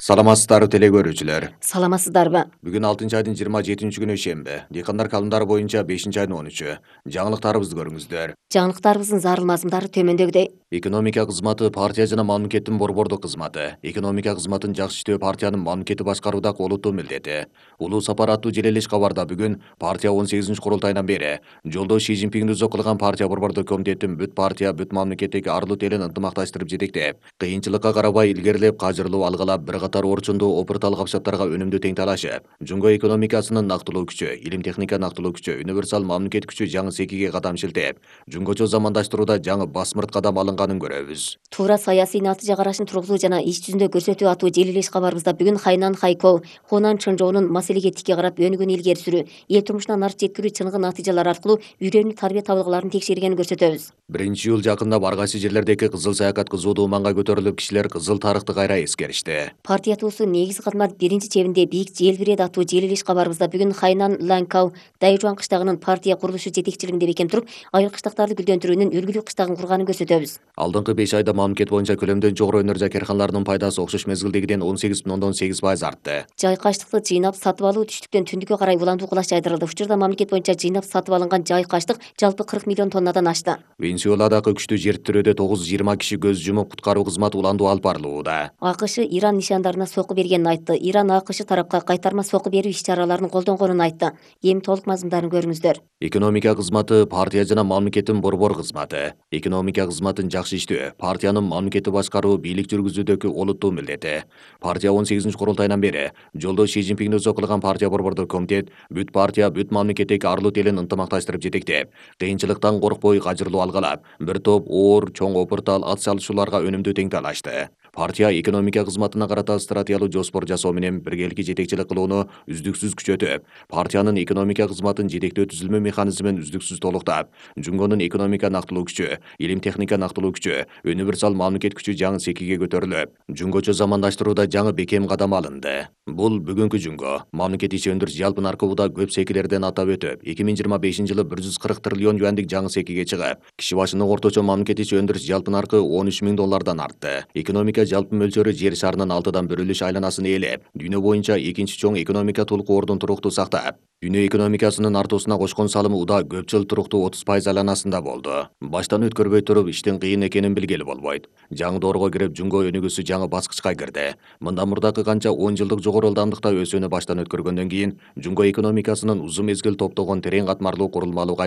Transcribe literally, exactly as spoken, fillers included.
Саламатсыздарбы теле көрүүчүлөр. Саламатсыздарбы? Бүгүн алтынчы айдын жыйырма жетинчи күнү шемби. Дыйкандар калымдары боюнча бешинчи айдын он үчү. Жаңылыктарыбызды көрүңүздөр. Жаңылыктарыбыздын зарыл мазмундары төмөндөгүдөй. Экономика кызматы партия жана мамлекеттин борбордук кызматы. Экономика кызматын жакшы иштөө партиянын мамлекетти башкаруудагы олуттуу милдети. Улуу сапар аттуу желелеш кабарда бүгүн партия он сегизинчи курултайынан бери жолдош Ши Цзиньпиңди үзөк кылган партия борбордук комитеттин бүт партия, бүт мамлекеттеги арлуу телин ынтымакташтырып жетектеп, кыйынчылыкка карабай илгерилеп, кажырлуу алгалап, бир катар орчундуу опуртал капчаптарга өнүмдүү тең талашып, жумго экономикасынын нактылуу күчү, илим техника нактылуу күчү, универсал мамлекет күчү жаңы секиге кадам шилтеп, жумгочо замандаштырууда жаңы басмырт кадам алынганын көрөбүз. Туура саясий натыйжа карашын тургузуу жана иш жүзүндө көрсөтүү аттуу желилеш кабарыбызда бүгүн Хайнан Хайкоу, Хунан Чонжоунун маселеге тики карап өнүгүүнү илгери сүрүү, эл турмушуна нарт жеткирүү чыныгы натыйжалар аркылуу үйрөнүү тарбия табылгаларын текшергенин көрсөтөбүз. Биринчи июль жакында ар кайсы жерлердеги кызыл саякат кызуу маанга көтөрүлүп, кишилер кызыл тарыхты кайра эскеришти. Партия туусу негизги кызмат биринчи чебинде бийик желбирет аттуу желилеш кабарыбызда бүгүн Хайнан Ланкау Дайжуан кыштагынын партия курулушу жетекчилигинде бекем туруп, айыл кыштактарды гүлдөндүрүүнүн үлгүлүү кыштагын курганын көрсөтөбүз. Алдыңкы беш айда мамлекет боюнча көлөмдөн жогору өнөр карканаларынын пайдасы окшош мезгилдегиден он сегиз бүтүн ондон сегиз пайыз артты. Жай каштыкты жыйнап сатып алуу түштүктөн түндүккө карай уландуу кулаш жайдырылды. Учурда мамлекет боюнча жыйнап сатып алынган жай каштык жалпы кырк миллион тоннадан ашты. Венесуэладагы күчтүү жер тирөөдө тогуз жүз жыйырма киши көз жумуп, куткаруу кызматы уландуу алып барылууда. АКШ Иран нишандарына сокку бергенин айтты. Иран АКШ тарапка кайтарма сокку берүү иш-чараларын колдонгонун айтты. Эми толук мазмундарын көрүңүздөр. Экономика кызматы партия жана мамлекеттин борбор кызматы. Экономика кызматын жакшы иштөө партиянын мамлекетти башкаруу, бийлик жүргүзүүдөгү олуттуу милдети. Партия он сегизинчи курултайынан бери жолдош Ши Цзиньпиңди өзөк кылган партия борбордук комитет бүт партия, бүт мамлекеттеги арлуу телин ынтымакташтырып жетектеп, кыйынчылыктан коркпой кажырлуу алгалап, бир топ оор, чоң опуртал ат салышууларга өнүмдүү тең талашты. Партия экономика кызматына карата стратегиялуу жоспор жасоо менен биргеликке жетекчилик кылууну үздүксүз күчөтүп, партиянын экономика кызматын жетектөө түзүлмө механизмин үздүксүз толуктап, жумгонун экономика нактылуу күчү, илим техника нактылуу күчү, универсал мамлекет күчү жаңы секиге көтөрүлүп, жумгочо замандаштырууда жаңы бекем кадам алынды. Бул бүгүнкү жумго мамлекет иш өндүрүш жалпы наркыбуда көп секилерден атап өтүп, эки миң жыйырма бешинчи жылы бир жүз кырк триллион юандык жаңы секиге чыгып, киши башына орточо мамлекет иш өндүрүш жалпы наркы он үч миң доллардан артты. Экономика жалпы мөлчөрү жер шарынын алтыдан бир үлүш айланасын ээлеп, дүйнө боюнча экинчи чоң экономика толуку ордун туруктуу сактап, дүйнө экономикасынын артуусуна кошкон салымы уда көп жыл туруктуу отуз пайыз айланасында болду. Баштан өткөрбөй туруп иштин кыйын экенин билгели болбойт. Жаңы доорго кирип, жумго өнүгүүсү жаңы баскычка кирди. Мындан мурдакы канча он жылдык жогору ылдамдыкта өсүүнү баштан өткөргөндөн кийин, жумго экономикасынын узун мезгил топтогон терең катмарлуу курулмалуу